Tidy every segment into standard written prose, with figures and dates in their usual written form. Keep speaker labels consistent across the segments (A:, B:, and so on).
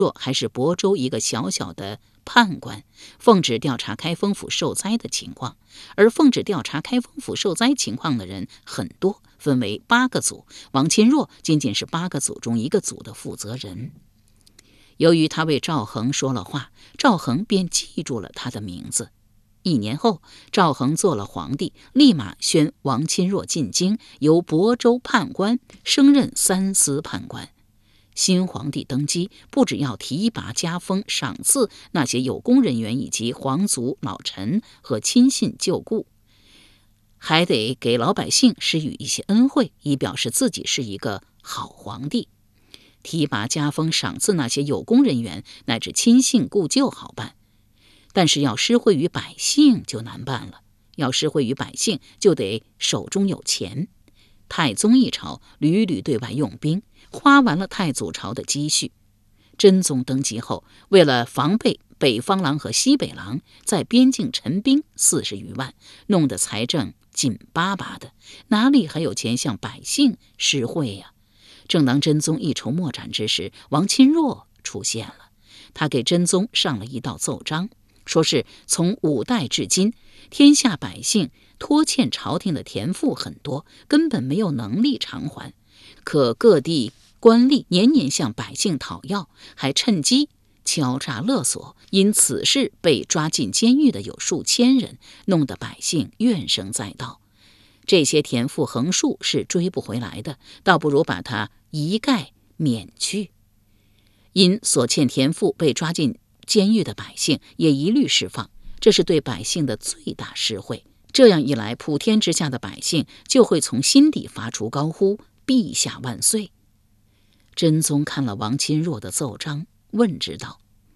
A: 若还是亳州一个小小的判官，奉旨调查开封府受灾的情况。而奉旨调查开封府受灾情况的人很多，分为8个组，王钦若仅仅是8个组中一个组的负责人。由于他为赵恒说了话，赵恒便记住了他的名字。1年后，赵恒做了皇帝，立马宣王钦若进京，由亳州判官升任3司判官。新皇帝登基，不只要提拔加封赏赐那些有功人员以及皇族老臣和亲信旧故，还得给老百姓施予一些恩惠，以表示自己是一个好皇帝。提拔加封赏赐那些有功人员乃至亲信故旧好办，但是要施惠于百姓就难办了。要施惠于百姓，就得手中有钱。太宗一朝屡屡对外用兵，花完了太祖朝的积蓄。真宗登基后，为了防备北方狼和西北狼，在边境陈兵40余万，弄得财政紧巴巴的，哪里还有钱向百姓施惠呀？正当真宗一筹莫展之时，王钦若出现了。他给真宗上了一道奏章，说是从5代至今，天下百姓拖欠朝廷的田赋很多，根本没有能力偿还。可各地官吏年年向百姓讨要，还趁机敲诈勒索，因此事被抓进监狱的有数千人，弄得百姓怨声载道。这些田赋横竖是追不回来的，倒不如把它一概免去。因所欠田赋被抓进监狱的百姓也一律释放，这是对百姓的最大施惠。这样一来，普天之下的百姓就会从心底发出高呼陛下万岁。真宗看了王钦若的奏章，问之道：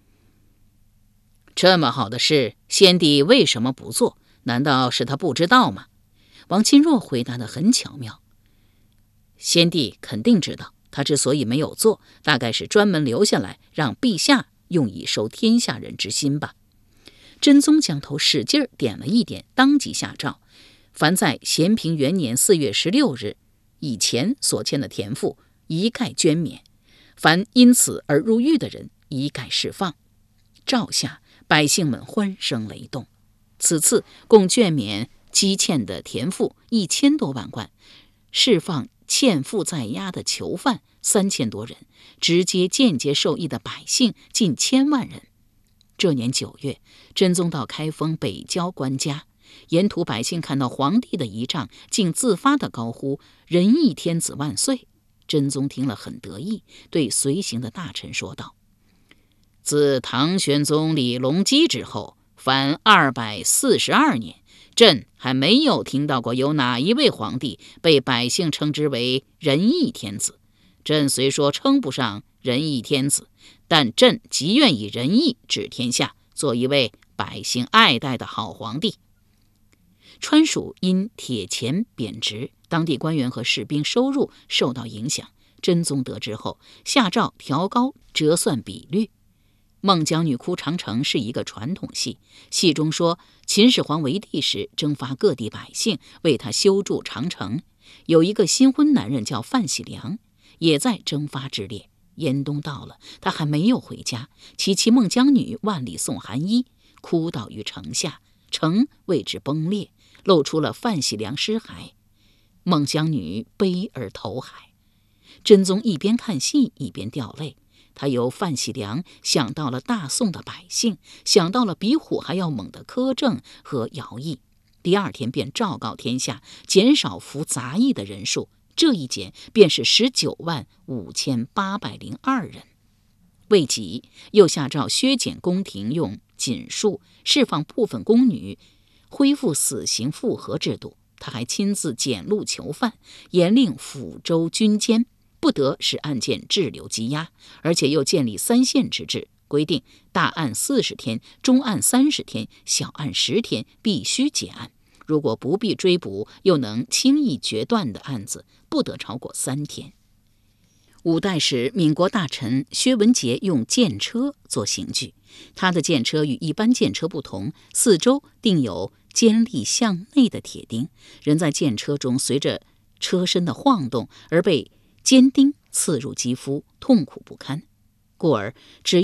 A: 这么好的事，先帝为什么不做？难道是他不知道吗？王钦若回答得很巧妙：先帝肯定知道，他之所以没有做，大概是专门留下来让陛下用以收天下人之心吧。真宗将头使劲点了一点，当即下诏：凡在咸平元年4月16日以前所欠的田赋，一概捐免；凡因此而入狱的人，一概释放。诏下，百姓们欢声雷动。此次共捐免积欠的田赋1000多万贯，释放欠赋在押的囚犯3000多人，直接间接受益的百姓近1000万人。这年9月，真宗到开封北郊官家，沿途百姓看到皇帝的仪仗，竟自发地高呼仁义天子万岁。真宗听了很得意，对随行的大臣说道：自唐玄宗李隆基之后，凡242年，朕还没有听到过有哪一位皇帝被百姓称之为仁义天子。朕虽说称不上仁义天子，但朕极愿以仁义治天下，做一位百姓爱戴的好皇帝。川蜀因铁钱贬值，当地官员和士兵收入受到影响。真宗得知后，下诏调高折算比率。孟姜女哭长城是一个传统戏，戏中说秦始皇为帝时征发各地百姓为他修筑长城，有一个新婚男人叫范喜良，也在征发之列。严冬到了，他还没有回家，其妻孟姜女万里送寒衣，哭倒于城下，城为之崩裂，露出了范喜良尸骸。孟姜女悲而投海。真宗一边看戏一边掉泪，他由范喜良想到了大宋的百姓，想到了比虎还要猛的苛政和徭役。第2天便昭告天下，减少服杂役的人数，这一减便是195802人。未及，又下诏削减宫廷用锦数，释放部分宫女，恢复死刑复核制度。他还亲自检录囚犯，严令抚州军监不得使案件滞留积压，而且又建立3县之制，规定大案40天，中案30天，小案10天必须结案。如果不必追捕又能轻易决断的案子，不得超过3天。5代时，闽国大臣薛文杰用箭车做刑具，他的箭车与一般箭车不同，四周钉有尖利向内的铁钉，人在箭车中随着车身的晃动而被尖钉刺入肌肤，痛苦不堪。故而只